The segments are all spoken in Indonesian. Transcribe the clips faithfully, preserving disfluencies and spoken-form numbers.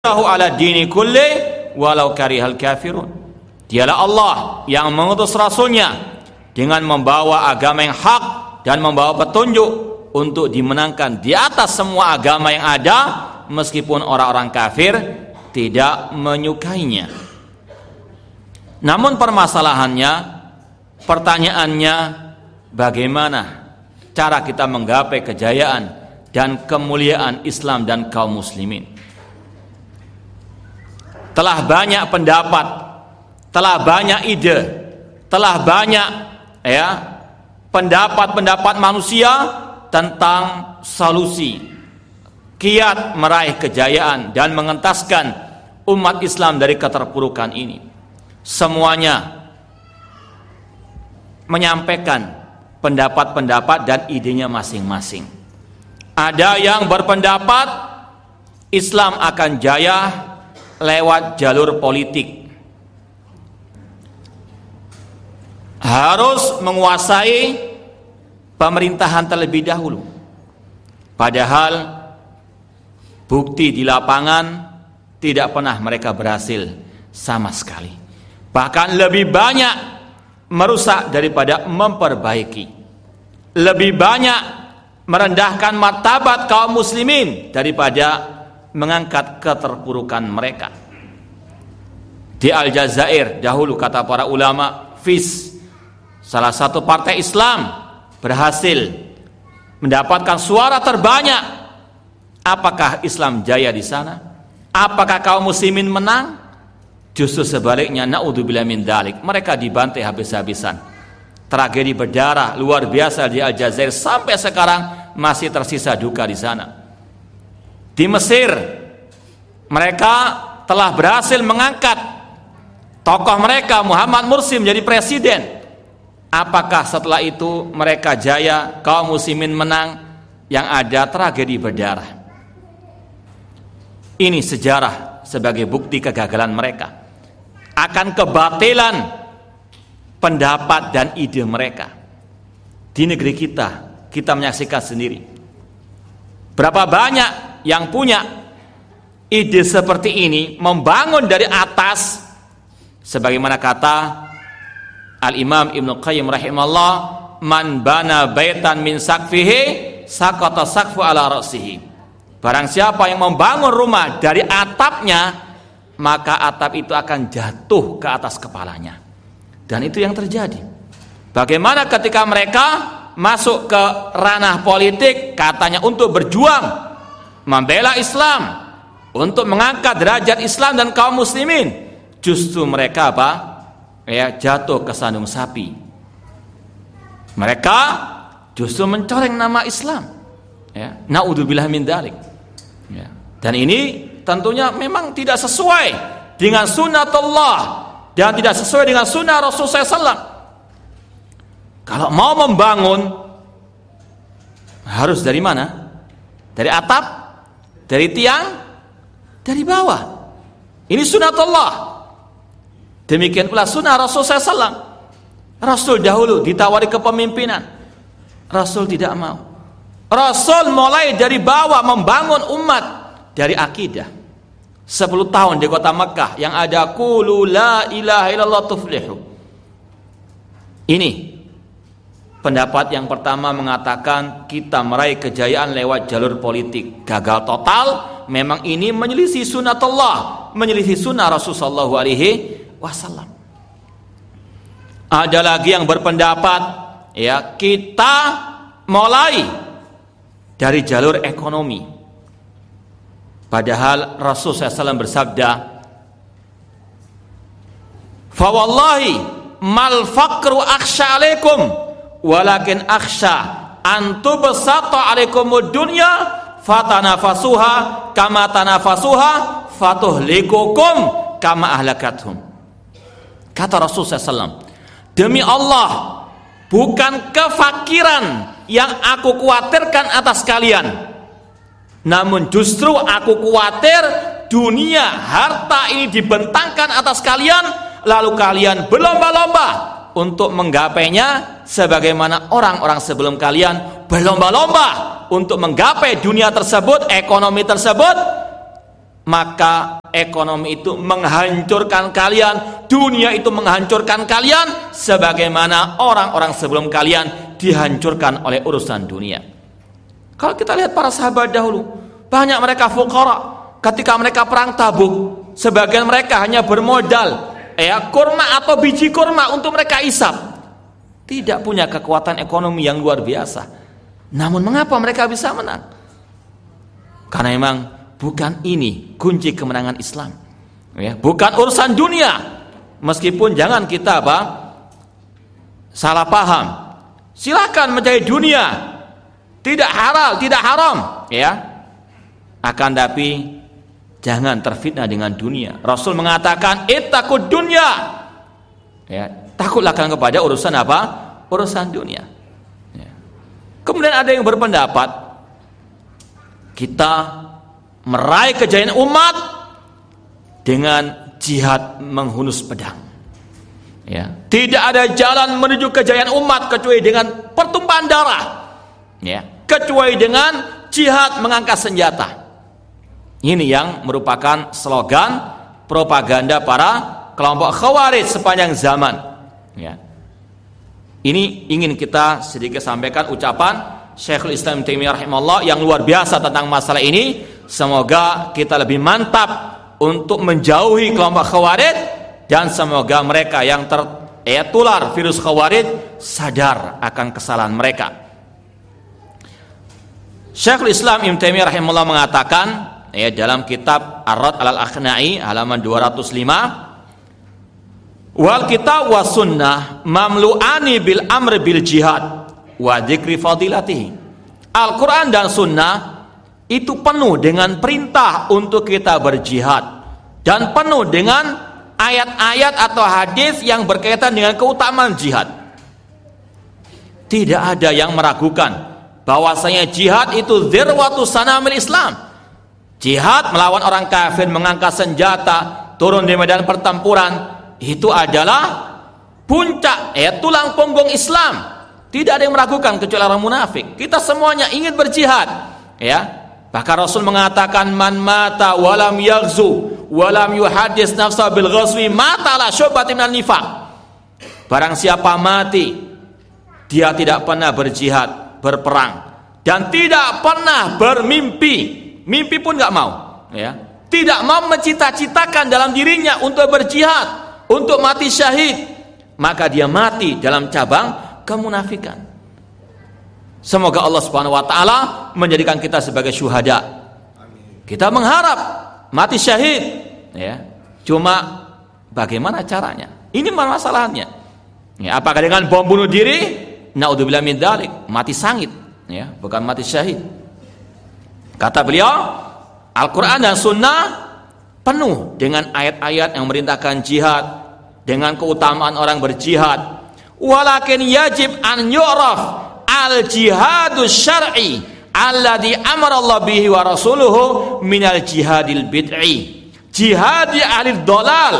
ala dini kulli walau karihal kafirun. Dialah Allah yang mengutus Rasulnya dengan membawa agama yang hak dan membawa petunjuk untuk dimenangkan di atas semua agama yang ada, meskipun orang-orang kafir tidak menyukainya. Namun permasalahannya, pertanyaannya, bagaimana cara kita menggapai kejayaan dan kemuliaan Islam dan kaum muslimin? Telah banyak pendapat, telah banyak ide, telah banyak ya pendapat-pendapat manusia tentang solusi kiat meraih kejayaan dan mengentaskan umat Islam dari keterpurukan ini. Semuanya menyampaikan pendapat-pendapat dan idenya masing-masing. Ada yang berpendapat Islam akan jaya lewat jalur politik, harus menguasai pemerintahan terlebih dahulu. Padahal bukti di lapangan tidak pernah mereka berhasil sama sekali. Bahkan lebih banyak merusak daripada memperbaiki. Lebih banyak merendahkan martabat kaum muslimin daripada mengangkat keterpurukan mereka. Di Aljazair dahulu, kata para ulama, F I S, salah satu partai Islam, berhasil mendapatkan suara terbanyak. Apakah Islam jaya di sana? Apakah kaum muslimin menang? Justru sebaliknya, naudzubillah min dzalik, mereka dibantai habis-habisan. Tragedi berdarah luar biasa di Aljazair, sampai sekarang masih tersisa duka di sana. Di Mesir, mereka telah berhasil mengangkat tokoh mereka Muhammad Mursi menjadi presiden. Apakah setelah itu mereka jaya, kaum muslimin menang? Yang ada tragedi berdarah. Ini sejarah sebagai bukti kegagalan mereka, akan kebatilan pendapat dan ide mereka. Di negeri kita, kita menyaksikan sendiri berapa banyak yang punya ide seperti ini, membangun dari atas, sebagaimana kata Al-Imam Ibnu Qayyim rahimahullah, man bana baitan min saqfihi saqata saqfu ala ra'sihi. Barang siapa yang membangun rumah dari atapnya, maka atap itu akan jatuh ke atas kepalanya. Dan itu yang terjadi. Bagaimana ketika mereka masuk ke ranah politik, katanya untuk berjuang membela Islam, untuk mengangkat derajat Islam dan kaum muslimin, justru mereka apa? Ya, jatuh ke sandung sapi. Mereka justru mencoreng nama Islam. Ya, naudzubillah min dzalik. Ya. Dan ini tentunya memang tidak sesuai dengan sunnatullah dan tidak sesuai dengan sunnah Rasulullah sallallahu alaihi wasallam. Kalau mau membangun, harus dari mana? Dari atap? Dari tiang? Dari bawah. Ini sunnatullah. Demikian pula sunnah Rasul sallallahu alaihi wasallam. Rasul dahulu ditawari kepemimpinan, Rasul tidak mau. Rasul mulai dari bawah membangun umat dari akidah. Sepuluh tahun di kota Mekah yang ada qulu la ilaha illallah tuflihu. Ini pendapat yang pertama mengatakan kita meraih kejayaan lewat jalur politik. Gagal total. Memang ini menyelisih sunnatullah, menyelisih sunnah Rasul sallallahu alaihi wasallam. Ada lagi yang berpendapat, ya, kita mulai dari jalur ekonomi. Padahal Rasul sallallahu alaihi wasallam bersabda, fa wallahi mal faqru akhsha alaikum walakin akhsha an tubsata alaikumud dunya fatanafasuha kama tanafasuha fatuhlikukum kama ahlakathum. Kata Rasulullah sallallahu alaihi wasallam, demi Allah, bukan kefakiran yang aku khawatirkan atas kalian, namun justru aku khawatir dunia harta ini dibentangkan atas kalian, lalu kalian berlomba-lomba untuk menggapainya, sebagaimana orang-orang sebelum kalian berlomba-lomba untuk menggapai dunia tersebut, ekonomi tersebut, maka ekonomi itu menghancurkan kalian, dunia itu menghancurkan kalian, sebagaimana orang-orang sebelum kalian dihancurkan oleh urusan dunia. Kalau kita lihat para sahabat dahulu, banyak mereka fuqara. Ketika mereka perang Tabuk, sebagian mereka hanya bermodal ya kurma atau biji kurma untuk mereka isap. Tidak punya kekuatan ekonomi yang luar biasa. Namun mengapa mereka bisa menang? Karena memang bukan ini kunci kemenangan Islam, ya, bukan urusan dunia. Meskipun jangan kita apa salah paham. Silakan mencari dunia, tidak halal, tidak haram, ya. Akan tapi jangan terfitnah dengan dunia. Rasul mengatakan ittaqud dunya, ya, takutlah kalian kepada urusan apa? Urusan dunia. Ya. Kemudian ada yang berpendapat kita meraih kejayaan umat dengan jihad menghunus pedang. Ya, tidak ada jalan menuju kejayaan umat kecuali dengan pertumpahan darah. Ya, kecuali dengan jihad mengangkat senjata. Ini yang merupakan slogan propaganda para kelompok Khawarij sepanjang zaman. Ya. Ini ingin kita sedikit sampaikan ucapan Syekhul Islam Ibnu Taimiyah rahimahullah yang luar biasa tentang masalah ini. Semoga kita lebih mantap untuk menjauhi kelompok Khawarij, dan semoga mereka yang tertular virus Khawarij sadar akan kesalahan mereka. Syekhul Islam Ibnu Taimiyah rahimahullah mengatakan, ya, dalam kitab Ar-Rad 'alal Akhna'i halaman dua ratus lima, wal kitab wa sunnah mamlu'ani bil amr bil jihad wa dzikri fadilatihi. Al-Quran dan sunnah itu penuh dengan perintah untuk kita berjihad, dan penuh dengan ayat-ayat atau hadis yang berkaitan dengan keutamaan jihad. Tidak ada yang meragukan bahwasanya jihad itu dzirwatu sanamil Islam. Jihad melawan orang kafir, mengangkat senjata, turun di medan pertempuran, itu adalah puncak, ya, tulang punggung Islam. Tidak ada yang meragukan kecuali orang munafik. Kita semuanya ingin berjihad, ya. Bahkan Rasul mengatakan, man mata walam yaghzu walam yuhaddis nafsa bil ghazwi mata la syubatin minan nifaq. Barang siapa mati, dia tidak pernah berjihad, berperang, dan tidak pernah bermimpi, mimpi pun nggak mau, ya, tidak mau mencita-citakan dalam dirinya untuk berjihad, untuk mati syahid, maka dia mati dalam cabang kemunafikan. Semoga Allah Subhanahu wa taala menjadikan kita sebagai syuhada. Amin. Kita mengharap mati syahid, ya. Cuma bagaimana caranya? Ini masalahnya. Ya, apakah dengan bom bunuh diri? Naudzubillah min dzalik, mati sangit, ya, bukan mati syahid. Kata beliau, Al-Quran dan Sunnah penuh dengan ayat-ayat yang merintahkan jihad, dengan keutamaan orang berjihad. Walakin yajib an yu'raf al-jihadus syar'i alladhi amara Allah bihi wa rasuluhu minal jihadil bid'i, jihadi ahli dhalal.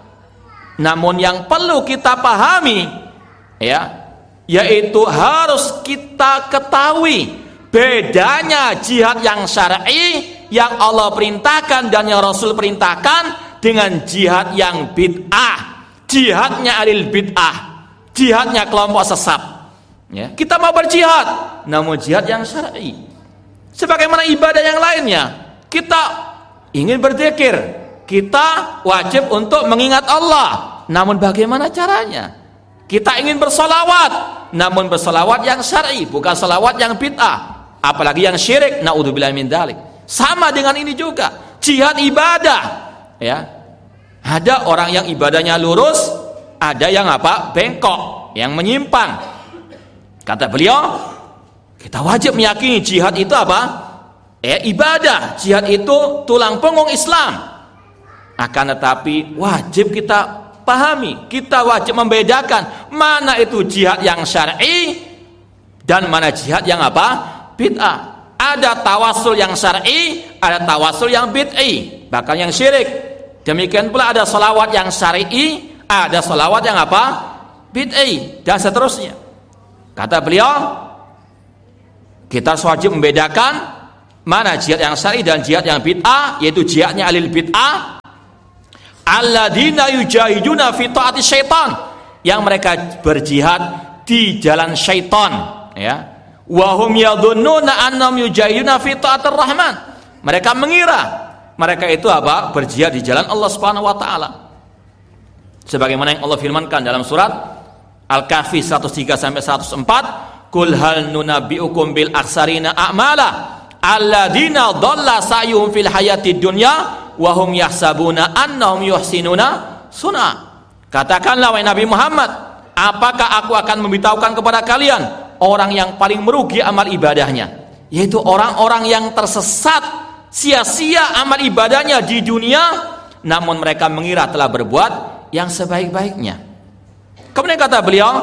Namun yang perlu kita pahami, ya, yaitu harus kita ketahui bedanya jihad yang syar'i yang Allah perintahkan dan yang Rasul perintahkan dengan jihad yang bid'ah, jihadnya ahli bid'ah, jihadnya kelompok sesat. Ya, kita mau berjihad, namun jihad yang syar'i. Sebagaimana ibadah yang lainnya, kita ingin berzikir, kita wajib untuk mengingat Allah. Namun bagaimana caranya? Kita ingin bersolawat, namun bersolawat yang syar'i, bukan solawat yang bid'ah, apalagi yang syirik. Naudzubillah min dzalik. Sama dengan ini juga, jihad ibadah. Ya, ada orang yang ibadahnya lurus, ada yang apa? Bengkok, yang menyimpang. Kata beliau, kita wajib meyakini jihad itu apa? Eh, ibadah. Jihad itu tulang punggung Islam. Akan tetapi wajib kita pahami, kita wajib membedakan mana itu jihad yang syar'i dan mana jihad yang apa? Bid'ah. Ada tawasul yang syar'i, ada tawasul yang bid'i, bahkan yang syirik. Demikian pula ada salawat yang syar'i, ada salawat yang apa? Bid'i, dan seterusnya. Kata beliau, kita wajib membedakan Mana jihad yang syar'i dan jihad yang bid'ah? Yaitu jihadnya alil bid'ah, alladzina yujahiduna fi ta'ati syaitan, yang mereka berjihad di jalan syaitan, ya. Wa hum yadhunnuna annahum yujahiduna fi ta'atir rahman. Mereka mengira mereka itu apa? Berjihad di jalan Allah Subhanahu wa taala. Sebagaimana yang Allah firmankan dalam surat Al-Kahfi seratus tiga sampai seratus empat, "Qul hal nunabbiukum bil aksarina a'mala alladzina dhalla sa'yuhum fil hayatid dunya wa hum yahsabuna annahum yuhsinuna sun'a." Katakanlah wahai Nabi Muhammad, apakah aku akan memberitahukan kepada kalian orang yang paling merugi amal ibadahnya, yaitu orang-orang yang tersesat, sia-sia amal ibadahnya di dunia, namun mereka mengira telah berbuat yang sebaik-baiknya. Kemudian kata beliau,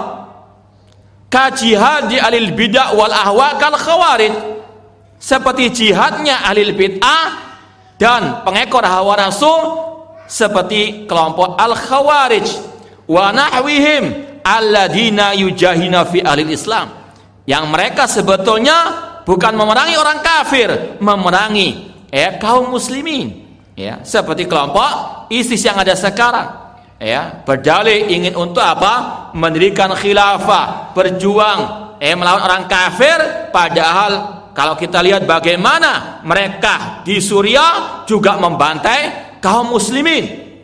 kajihad di alil bid'ah wal ahwa kal khawarij, seperti jihadnya alil bid'ah dan pengekor hawa nafsu seperti kelompok al khawarij, wa nahwihim alladzina yujahina fi alil islam, yang mereka sebetulnya bukan memerangi orang kafir, memerangi ya kaum muslimin, ya, seperti kelompok ISIS yang ada sekarang, ya, berdalih ingin untuk apa? Mendirikan khilafah, berjuang eh melawan orang kafir, padahal kalau kita lihat bagaimana mereka di Suriah juga membantai kaum muslimin.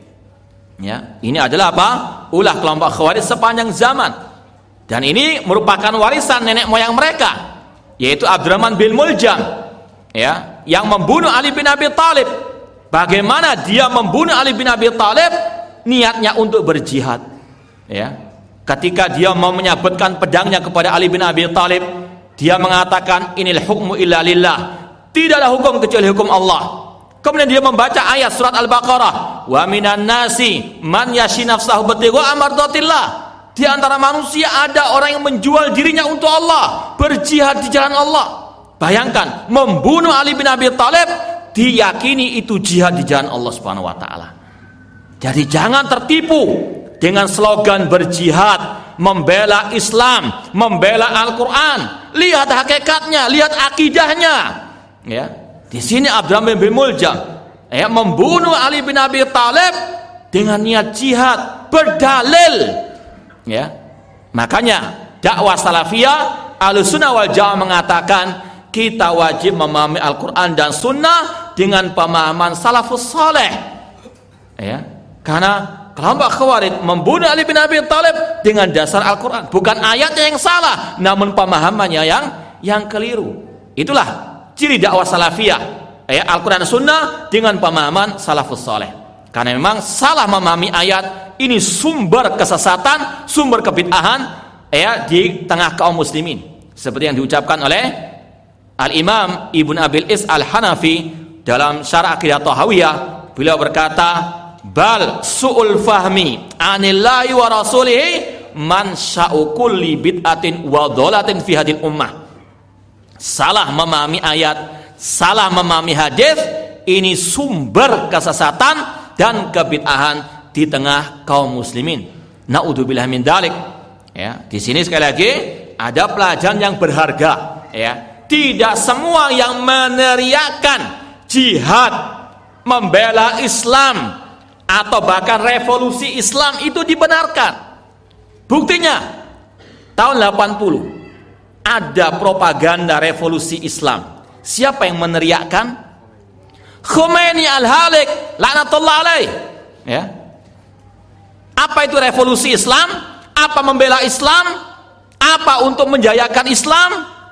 Ya, ini adalah apa? Ulah kelompok khawarij sepanjang zaman. Dan ini merupakan warisan nenek moyang mereka, yaitu Abdurrahman bin Muljam, ya, yang membunuh Ali bin Abi Thalib. Bagaimana dia membunuh Ali bin Abi Thalib? Niatnya untuk berjihad, ya. Ketika dia mau menyabetkan pedangnya kepada Ali bin Abi Thalib, dia mengatakan inil hukmu illa lillah, tidaklah hukum kecuali hukum Allah. Kemudian dia membaca ayat surat Al-Baqarah, wa minan nasi man yashi nafsahu batigha amardatillah. Di antara manusia ada orang yang menjual dirinya untuk Allah, berjihad di jalan Allah. Bayangkan, membunuh Ali bin Abi Thalib diyakini itu jihad di jalan Allah Subhanahu wa taala. Jadi jangan tertipu dengan slogan berjihad, membela Islam, membela Al-Quran. Lihat hakikatnya, lihat akidahnya. Ya, di sini Abdurrahman bin Muljam ya, membunuh Ali bin Abi Thalib dengan niat jihad, berdalil. Ya, makanya dakwah salafiyah Ahlussunnah wal Jamaah mengatakan kita wajib memahami Al-Quran dan Sunnah dengan pemahaman salafus saleh. Ya, karena kelompok khawarij membunuh Ali bin Abi Thalib dengan dasar Al-Quran, bukan ayatnya yang salah, namun pemahamannya yang yang keliru. Itulah ciri dakwah salafiyah, ya, Al-Quran dan Sunnah dengan pemahaman salafus saleh. Karena memang salah memahami ayat ini sumber kesesatan, sumber kebid'ahan, ya, di tengah kaum muslimin. Seperti yang diucapkan oleh Al-Imam Ibn Abil Is Al-Hanafi dalam Syarah Aqidah Thahawiyah. Beliau berkata, bal su'ul fahmi anillahi wa rasulihi man sya'u kulli bid'atin wa dholatin fi hadil ummah. Salah memahami ayat, salah memahami hadis, ini sumber kesesatan dan kebid'ahan di tengah kaum muslimin. Naudzubillah min dzalik. Ya, di sini sekali lagi ada pelajaran yang berharga, ya. Tidak semua yang meneriakan jihad, membela Islam atau bahkan revolusi Islam itu dibenarkan. Buktinya tahun delapan puluh ada propaganda revolusi Islam. Siapa yang meneriakkan? Khomeini al-Halik laknatullah alaih. Ya. Apa itu revolusi Islam? Apa membela Islam? Apa untuk menjayakan Islam?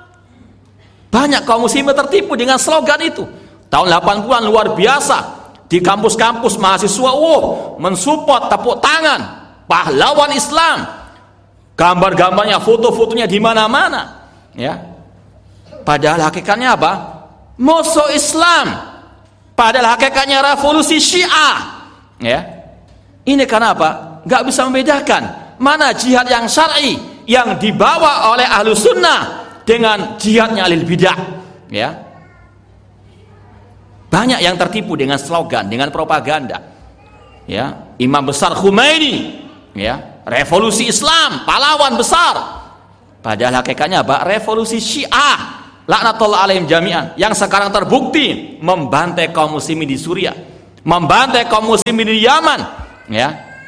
Banyak kaum muslimin tertipu dengan slogan itu. Tahun delapan puluhan luar biasa. Di kampus-kampus mahasiswa oh, mensupport, tepuk tangan pahlawan Islam. Gambar-gambarnya, foto-fotonya di mana-mana. Ya. Padahal hakikatnya apa? Musuh Islam. Padahal hakikatnya revolusi Syiah. Ya. Ini karena apa? Gak bisa membedakan mana jihad yang syar'i yang dibawa oleh ahlu sunnah dengan jihadnya alil bidah. Ya. Banyak yang tertipu dengan slogan, dengan propaganda. Ya, Imam besar Khomeini, ya, revolusi Islam, pahlawan besar. Padahal hakikatnya apa? Revolusi Syiah laknatullah alaihim jami'an, yang sekarang terbukti membantai kaum muslimin di Suriah, membantai kaum muslimin di Yaman, ya.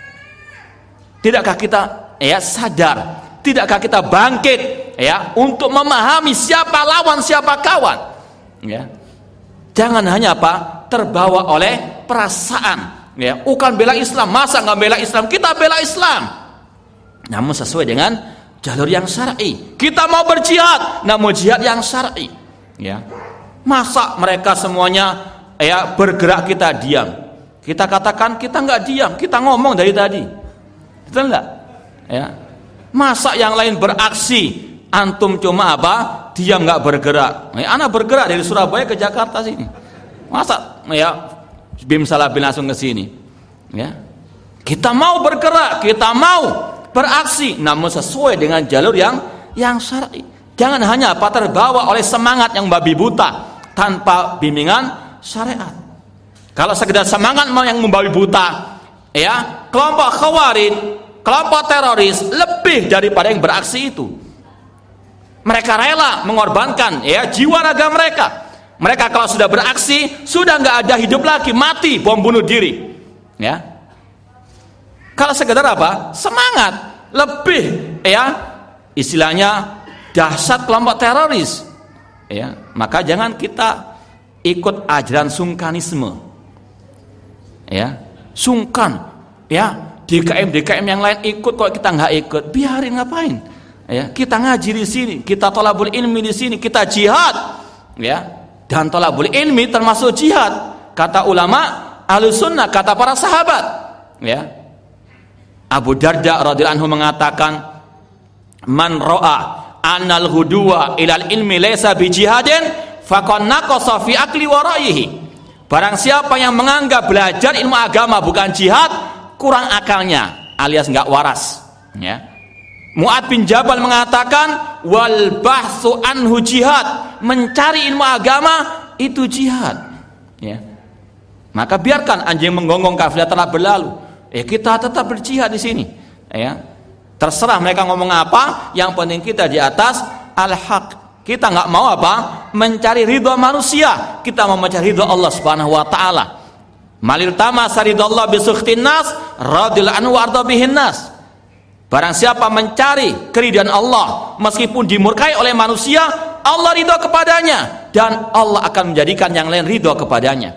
Tidakkah kita ya sadar, tidakkah kita bangkit ya untuk memahami siapa lawan, siapa kawan, ya. Jangan hanya apa? Terbawa oleh perasaan, ya. Bukan bela Islam, masa nggak bela Islam? Kita bela Islam, namun sesuai dengan jalur yang syar'i. Kita mau berjihad, namun jihad yang syar'i, ya. Masa mereka semuanya ya bergerak kita diam? Kita katakan kita nggak diam, kita ngomong dari tadi, betul nggak? Ya. Masa yang lain beraksi, antum cuma apa? Diam nggak bergerak. Ya, anak bergerak dari Surabaya ke Jakarta sini. Masa ya Bim Salabin langsung ke sini? Ya. Kita mau bergerak, kita mau beraksi, namun sesuai dengan jalur yang yang syar'i. Jangan hanya apa terbawa oleh semangat yang babi buta tanpa bimbingan syariat. Kalau sekedar semangat yang membabi buta, ya, kelompok khawarij, kelompok teroris lebih daripada yang beraksi itu. Mereka rela mengorbankan ya jiwa raga mereka. Mereka kalau sudah beraksi sudah nggak ada hidup lagi, mati, bom bunuh diri, ya. Kalau sekedar apa? Semangat, lebih ya istilahnya dahsyat kelompok teroris, ya. Maka jangan kita ikut ajaran sungkanisme, ya. Sungkan, ya. D K M D K M yang lain ikut, kok kita nggak ikut? Biarin, ngapain? Ya, kita ngaji di sini, kita thalabul ilmi di sini, kita jihad, ya. Dan thalabul ilmi termasuk jihad. Kata ulama Ahlus Sunnah, kata para sahabat, ya. Abu Darda radhiyallahu anhu mengatakan, man ra'a annal huduwa ilal ilmi laysa bi jihadin faqad naqasa fi akli wa ra'yihi. Barang siapa yang menganggap belajar ilmu agama bukan jihad, kurang akalnya alias enggak waras, ya. Mu'ad bin Jabal mengatakan, wal bahsu anhu jihad, mencari ilmu agama itu jihad, ya. Maka biarkan anjing menggonggong kafilah telah berlalu. Eh, kita tetap berjihad di sini, ya. Terserah mereka ngomong apa, yang penting kita di atas al-haq. Kita nggak mau apa? Mencari ridha manusia, kita mau mencari ridha Allah Subhanahu wa taala. Malil tama saridallah bi sukhtin nas radhiyallahu anhu arda bihin nas. Barang siapa mencari keridhaan Allah meskipun dimurkai oleh manusia, Allah ridha kepadanya dan Allah akan menjadikan yang lain ridha kepadanya.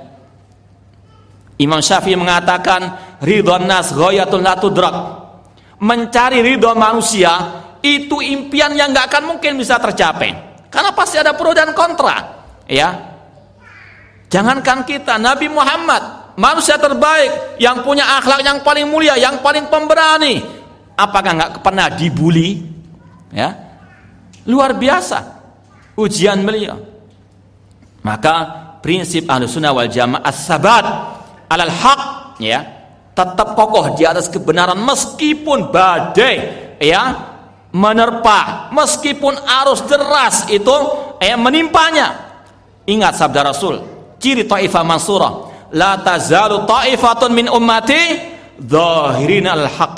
Imam Syafi'i mengatakan, ridwan nas ghayatun la tudrak. Mencari ridha manusia itu impian yang enggak akan mungkin bisa tercapai. Karena pasti ada pro dan kontra, ya. Jangankan kita, Nabi Muhammad, manusia terbaik yang punya akhlak yang paling mulia, yang paling pemberani, apakah enggak pernah dibully? Ya. Luar biasa ujian beliau. Maka prinsip Ahlussunnah wal Jamaah as-sabat alal haq, ya, tetap kokoh di atas kebenaran meskipun badai ya menerpa, meskipun arus deras itu eh menimpanya. Ingat sabda Rasul, ciri taifah mansurah, la tazalu taifatun min ummati dhahirina al-haq.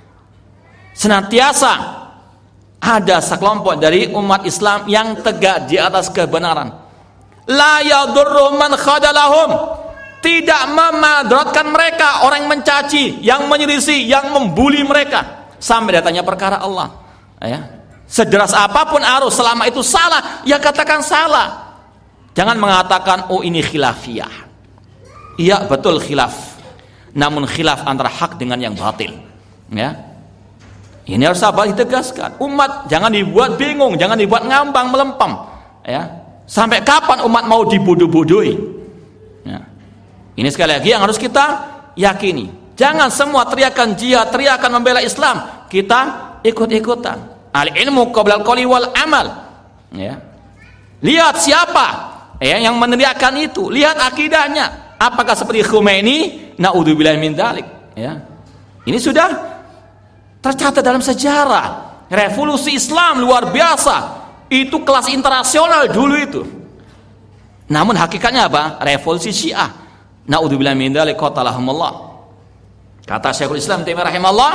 Senantiasa ada sekelompok dari umat Islam yang tegak di atas kebenaran. La yadurru man khadalahum, tidak memadaratkan mereka orang yang mencaci, yang menyelisih, yang membuli mereka sampai datangnya perkara Allah, ya. Sederas apapun arus, selama itu salah, ya katakan salah. Jangan mengatakan oh ini khilafiyah. Iya betul khilaf, namun khilaf antara hak dengan yang batil, ya. Ini harus sabar ditegaskan. Umat jangan dibuat bingung, jangan dibuat ngambang melempem, ya. Sampai kapan umat mau dibodoh-bodohi? Ya. Ini sekali lagi yang harus kita yakini. Jangan semua teriakan jihad, teriakan membela Islam, kita ikut-ikutan. Al ilmu qabla al-qawli wal amal, ya. Lihat siapa ya yang meneriakan itu, lihat akidahnya. Apakah seperti Khomeini? Naudzubillahi min dzalik, ya. Ini sudah tercatat dalam sejarah. Revolusi Islam luar biasa. Itu kelas internasional dulu itu. Namun hakikatnya apa? Revolusi Syiah. Naudzubillahi min dzalik qatalahumullah. Kata Syekhul Islam Taimiyah rahimahullah,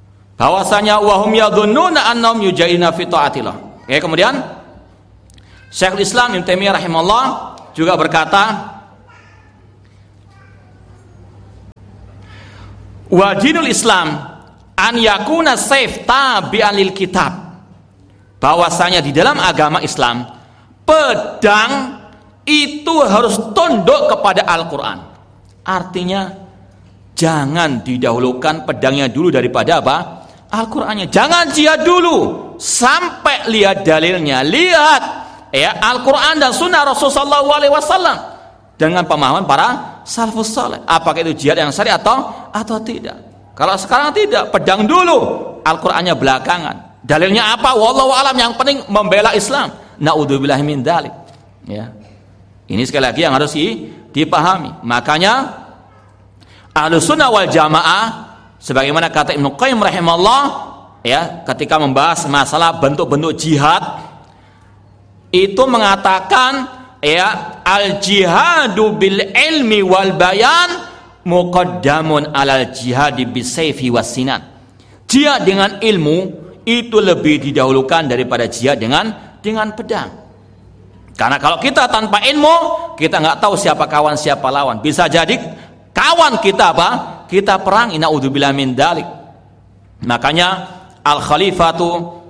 bahwasanya wahum yadhunnuna annahum yujahiduna fi taatillah. Oke, kemudian Syekhul Islam Ibnu Taimiyah rahimahullah juga berkata, wa dinul Islam an yakuna sayf tabi'an lil kitab. Bahwasanya di dalam agama Islam pedang itu harus tunduk kepada Al-Qur'an. Artinya jangan didahulukan pedangnya dulu daripada apa? Al-Qur'annya. Jangan jihad dulu sampai lihat dalilnya. Lihat ya Al-Qur'an dan sunnah Rasulullah shallallahu alaihi wasallam dengan pemahaman para salafus saleh. Apakah itu jihad yang syar'i atau atau tidak? Kalau sekarang tidak, pedang dulu, Al-Qur'annya belakangan. Dalilnya apa? Wallahu alam, yang penting membela Islam. Naudzubillahi min dzalik. Ya. Ini sekali lagi yang harus dipahami. Makanya Ahlussunnah wal Jamaah sebagaimana kata Ibnu Qayyim rahimahullah ya, ketika membahas masalah bentuk-bentuk jihad itu mengatakan ya, al jihadu bil ilmi wal bayan muqaddamun alal jihadi bisayfi wassinan. Jihad dengan ilmu itu lebih didahulukan daripada jihad dengan dengan pedang. Karena kalau kita tanpa ilmu, kita nggak tahu siapa kawan siapa lawan. Bisa jadi kawan kita apa? Kita perang, naudzubillahi min dzalik. Makanya Al Khalifatu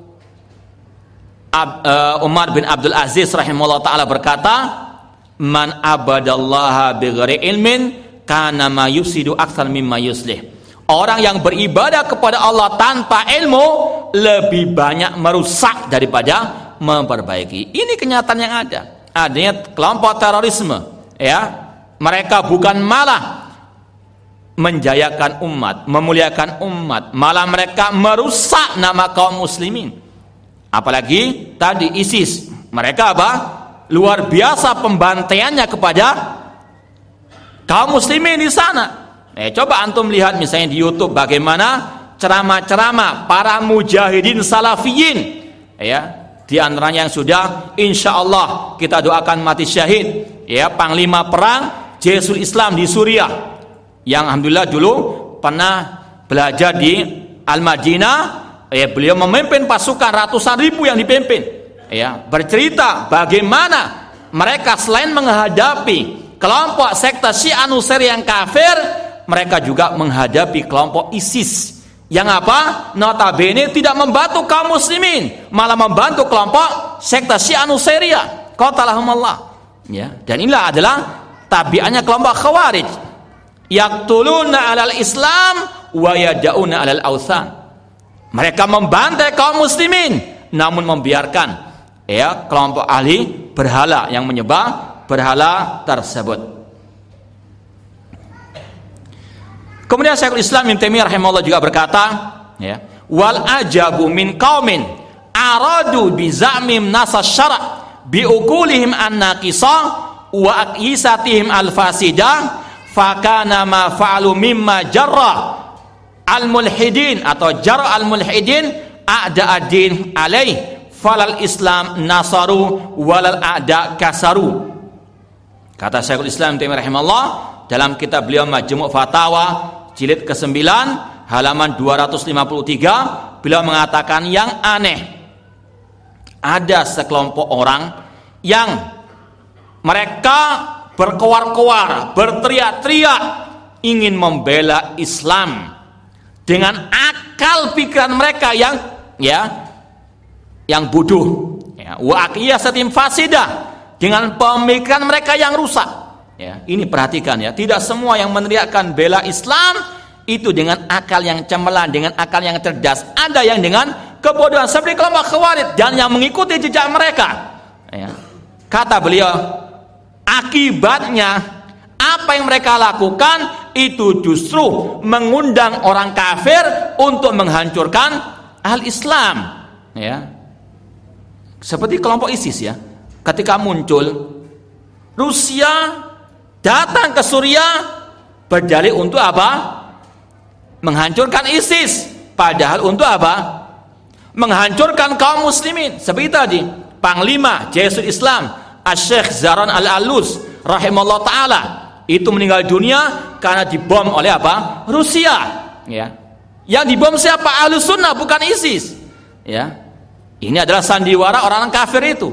uh, Umar bin Abdul Aziz rahimahullah taala berkata, man abadallaha bighairi ilmin kana ma yufsidu aktsar mimma yuslih. Orang yang beribadah kepada Allah tanpa ilmu lebih banyak merusak daripada memperbaiki. Ini kenyataan yang ada. Adanya kelompok terorisme, ya. Mereka bukan malah menjayakan umat, memuliakan umat, malah mereka merusak nama kaum muslimin. Apalagi tadi ISIS, mereka apa? Luar biasa pembantaiannya kepada kaum muslimin di sana. Eh, coba antum lihat misalnya di YouTube bagaimana ceramah-ceramah para mujahidin salafiyin, ya, di antaranya yang sudah insya Allah kita doakan mati syahid, ya, panglima perang Jaisul Islam di Suriah, yang alhamdulillah dulu pernah belajar di Al-Madinah, ya, beliau memimpin pasukan ratusan ribu yang dipimpin, ya, bercerita bagaimana mereka selain menghadapi kelompok sekte Syiah Nusairiyah yang kafir, mereka juga menghadapi kelompok ISIS yang apa? Notabene tidak membantu kaum muslimin, malah membantu kelompok sekte Syiah Nusairiyah. Qatalahumullah. Ya, dan inilah adalah tabiatnya kelompok Khawarij. Yaqtuluna 'alal Islam wa yad'una 'alal authan. Mereka membantai kaum muslimin namun membiarkan ya kelompok ahli berhala yang menyembah berhala tersebut. Kemudian Syekhul Islam Ibnu Taimiyah rahimahullah juga berkata, ya, wal ajabu min qaumin aradu bi za'mim nasas syara' bi uqulihim an-naqisa wa aqisatihim al-fasida fa kana ma fa'alu mimma jarra al-mulhidin atau jarra al-mulhidin a'da ad-din alaih falal Islam nasaru walal a'da kasaru. Kata Syekhul Islam Ibnu Taimiyah rahimahullah dalam kitab beliau Majmu' Fatawa jilid kesembilan halaman dua ratus lima puluh tiga, beliau mengatakan yang aneh, ada sekelompok orang yang mereka berkoar-koar, berteriak-teriak ingin membela Islam dengan akal pikiran mereka yang ya yang bodoh, ya, wa aqiyasatim fasidah, dengan pemikiran mereka yang rusak. Ya, ini perhatikan ya, tidak semua yang meneriakkan bela Islam itu dengan akal yang cemerlang, dengan akal yang cerdas. Ada yang dengan kebodohan seperti kelompok Khawarij dan yang mengikuti jejak mereka. Ya. Kata beliau, akibatnya apa yang mereka lakukan itu justru mengundang orang kafir untuk menghancurkan al-Islam. Ya. Seperti kelompok ISIS ya, ketika muncul Rusia datang ke Suriah berdalih untuk apa? Menghancurkan ISIS. Padahal untuk apa? Menghancurkan kaum muslimin. Seperti tadi, Panglima Jaisul Islam Asy-Syaikh Zahran Al-Alus rahimahullah taala itu meninggal dunia karena dibom oleh apa? Rusia. Ya. Yang dibom siapa? Ahlus Sunnah, bukan ISIS. Ya. Ini adalah sandiwara orang-orang kafir itu.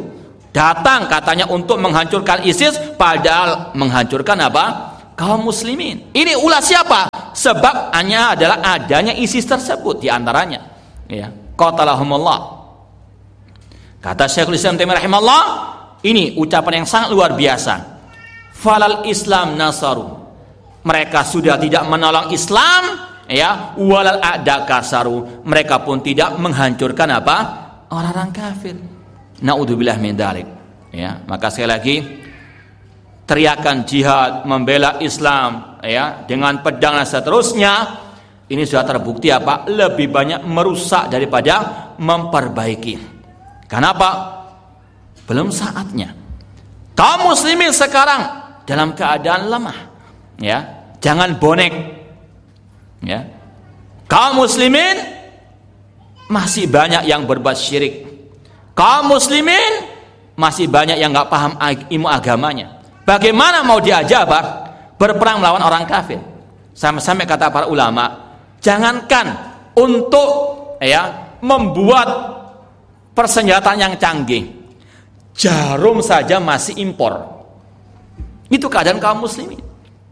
Datang katanya untuk menghancurkan ISIS, padahal menghancurkan apa? Kaum muslimin. Ini ulah siapa? Sebab hanya adalah adanya ISIS tersebut di antaranya. Ya, qatalahumullah. Kata Syekhul Islam Taimiyah rahimahullah, ini ucapan yang sangat luar biasa. Falal Islam nasaru. Mereka sudah tidak menolong Islam, ya, walal a'da kasaru. Mereka pun tidak menghancurkan apa? Orang-orang kafir. Naudzubillah min dzalik. Ya, maka sekali lagi teriakan jihad membela Islam, ya, dengan pedang dan seterusnya, ini sudah terbukti apa? Lebih banyak merusak daripada memperbaiki. Kenapa? Belum saatnya. Kaum muslimin sekarang dalam keadaan lemah. Ya, jangan bonek. Ya. Kaum muslimin masih banyak yang berbuat syirik. Kaum muslimin masih banyak yang nggak paham ilmu agamanya. Bagaimana mau diajak apa? Berperang melawan orang kafir? Sampai-sampai kata para ulama, jangankan untuk ya membuat persenjataan yang canggih, jarum saja masih impor. Itu keadaan kaum muslimin.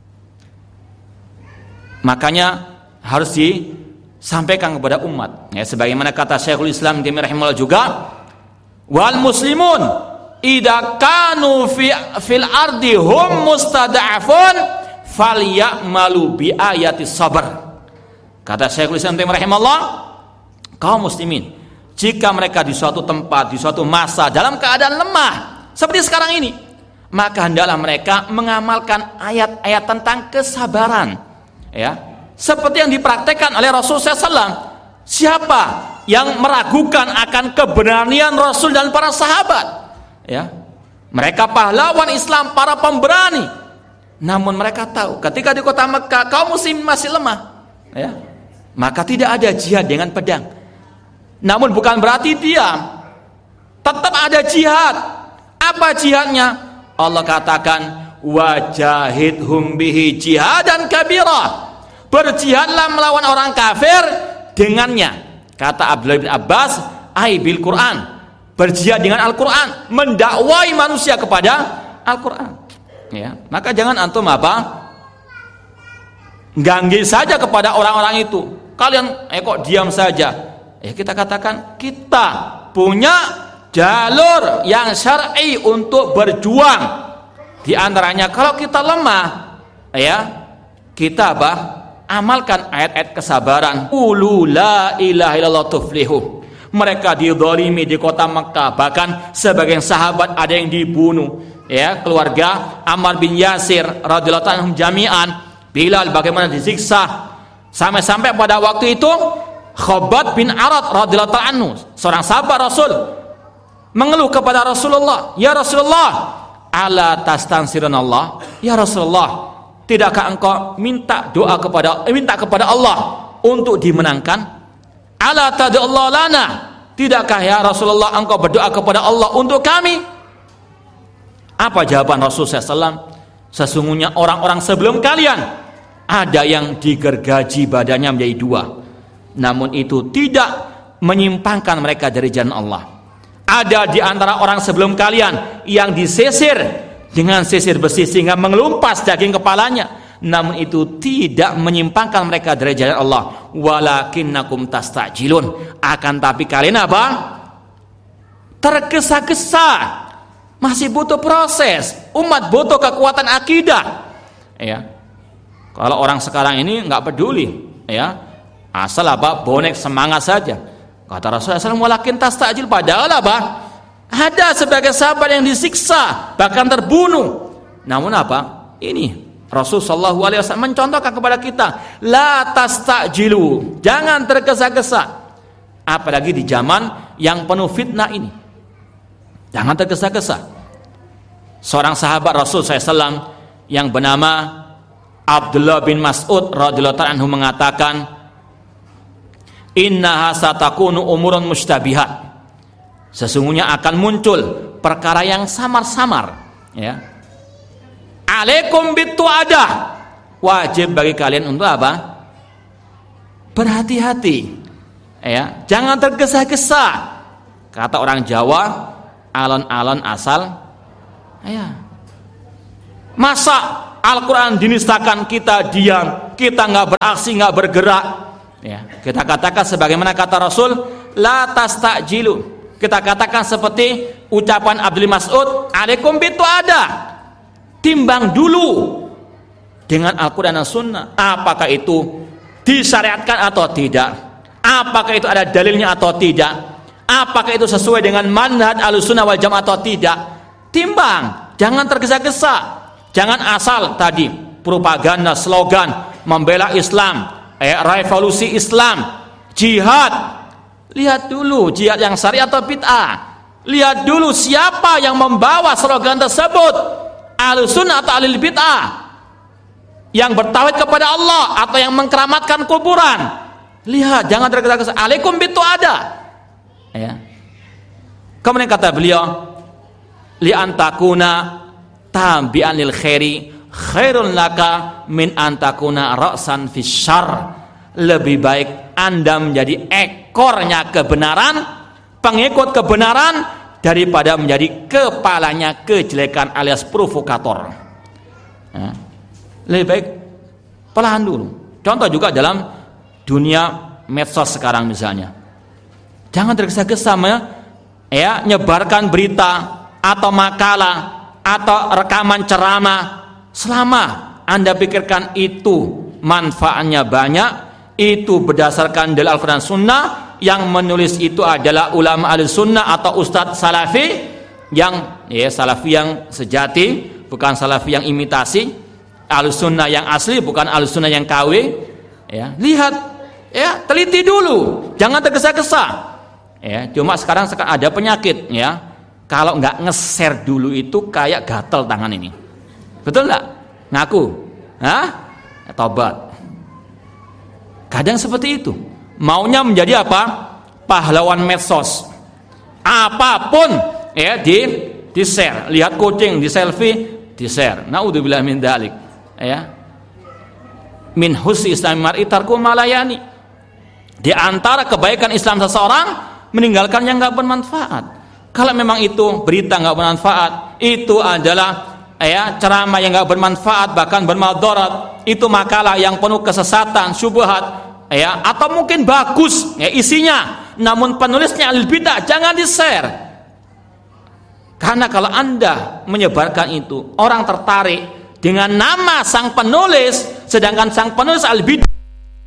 Makanya harus disampaikan kepada umat. Ya, sebagaimana kata Syekhul Islam Taimiyah rahimahullah juga, wal muslimun idza kanu fi fil ardi hum mustada'afun falyamalu bi ayati sabr. Kata Syekhul Islam Taimiyah rahimahullah, kaum muslimin jika mereka di suatu tempat, di suatu masa dalam keadaan lemah seperti sekarang ini, maka hendaklah mereka mengamalkan ayat-ayat tentang kesabaran, ya, seperti yang dipraktekkan oleh Rasul sallallahu alaihi wasallam. Siapa yang meragukan akan keberanian Rasul dan para sahabat, ya, mereka pahlawan Islam, para pemberani, namun mereka tahu ketika di kota Mekah kaum muslimin masih lemah, ya, maka tidak ada jihad dengan pedang. Namun bukan berarti diam, tetap ada jihad. Apa jihadnya? Allah katakan, wajahidhum bihi jihadan kabira. Berjihadlah melawan orang kafir dengannya. Kata Abdullah bin Abbas, ai bil Quran. Berjihad dengan Al-Quran, mendakwai manusia kepada Al-Quran. Ya, maka jangan antum apa? Ganggu saja kepada orang-orang itu. Kalian eh kok diam saja? Ya, kita katakan kita punya jalur yang syar'i untuk berjuang. Di antaranya kalau kita lemah, ya, kita apa? Amalkan ayat-ayat kesabaran. Qulu la ilaha illallah tuflihu. Mereka dizalimi di kota Makkah, bahkan sebagian sahabat ada yang dibunuh, ya, keluarga Ammar bin Yasir radhiyallahu anhum jami'an, Bilal bagaimana disiksa, sampai-sampai pada waktu itu Khabbab bin Arad radhiyallahu anhu, seorang sahabat Rasul, mengeluh kepada Rasulullah, "Ya Rasulullah, ala tastansirun Allah?" Ya Rasulullah, tidakkah engkau minta doa kepada eh, minta kepada Allah untuk dimenangkan? Ala tad'allah lana? Tidakkah ya Rasulullah engkau berdoa kepada Allah untuk kami? Apa jawaban Rasul sallallahu alaihi wasallam? Sesungguhnya orang-orang sebelum kalian ada yang digergaji badannya menjadi dua, namun itu tidak menyimpangkan mereka dari jalan Allah. Ada di antara orang sebelum kalian yang disisir dengan sisir besi sehingga mengelumpas daging kepalanya, namun itu tidak menyimpangkan mereka dari jalan Allah. Walakinnakum tastajilun, akan tapi kalian apa? Tergesa-gesa, masih butuh proses. Umat butuh kekuatan akidah. Ya, kalau orang sekarang ini nggak peduli, ya, asal apa? Bonek semangat saja. Kata Rasulullah shallallahu alaihi wasallam, walakin tastajil, padahal apa? Ada sebagai sahabat yang disiksa, bahkan terbunuh. Namun apa? Ini Rasul sallallahu alaihi wasallam mencontohkan kepada kita, la tastajilu, jangan tergesa-gesa. Apalagi di zaman yang penuh fitnah ini. Jangan tergesa-gesa. Seorang sahabat Rasul sallallahu alaihi wasallam yang bernama Abdullah bin Mas'ud radhiyallahu anhu mengatakan, innaha satakunu umurun mustabihat. Sesungguhnya akan muncul perkara yang samar-samar, ya. Alaikum bitu'adah, wajib bagi kalian untuk apa? Berhati-hati, ya. Jangan tergesa-gesa. Kata orang Jawa, alon-alon asal ya. Masa Al-Quran dinistakan, kita diam, kita nggak beraksi, nggak bergerak ya. Kita katakan sebagaimana kata Rasul, la tastajilu. Kita katakan seperti ucapan Abdul Mas'ud, alaikum bitu ada. Timbang dulu dengan Al-Quran dan Sunnah, apakah itu disyariatkan atau tidak, apakah itu ada dalilnya atau tidak, apakah itu sesuai dengan manhaj Ahlussunnah wal Jamaah atau tidak. Timbang, jangan tergesa-gesa, jangan asal tadi propaganda, slogan membela Islam, eh, revolusi Islam, jihad. Lihat dulu jihad yang syariat atau bid'ah. Lihat dulu siapa yang membawa slogan tersebut, Ahlussunnah atau Ahlul Bid'ah, yang bertauhid kepada Allah atau yang mengkeramatkan kuburan. Lihat, jangan tergesa-gesa. Alaikum bitu ada ya. Kemudian kata beliau, li antakuna tabi'an lil khairi khairun laka min antakuna ra'san fis syarr. Lebih baik Anda menjadi ekornya kebenaran, pengikut kebenaran, daripada menjadi kepalanya kejelekan alias provokator ya. Lebih baik pelan dulu. Contoh juga dalam dunia medsos sekarang misalnya, jangan tergesa-gesa ya, nyebarkan berita atau makalah atau rekaman ceramah selama Anda pikirkan itu manfaatnya banyak, itu berdasarkan dalil Al-Quran Sunnah, yang menulis itu adalah ulama Ahlussunnah atau ustadz salafi yang ya salafi yang sejati, bukan salafi yang imitasi, Ahlussunnah yang asli, bukan Ahlussunnah yang K W ya. Lihat ya, teliti dulu, jangan tergesa-gesa ya. Cuma sekarang ada penyakit ya, kalau nggak nge-share dulu itu kayak gatel tangan ini, betul nggak? Ngaku hah? Ya, tobat. Kadang seperti itu, maunya menjadi apa? Pahlawan medsos. Apapun ya di di share. Lihat kucing di selfie, di share. Naudzubillah min dzalik. Ya. Min husni Islam mar'i tarku malayani. Di antara kebaikan Islam seseorang meninggalkan yang enggak bermanfaat. Kalau memang itu berita enggak bermanfaat, itu adalah ya ceramah yang enggak bermanfaat bahkan bermadarat, itu makalah yang penuh kesesatan, syubhat ya, atau mungkin bagus ya isinya, namun penulisnya ahlul bidah, jangan di-share. Karena kalau Anda menyebarkan itu, orang tertarik dengan nama sang penulis, sedangkan sang penulis ahlul bidah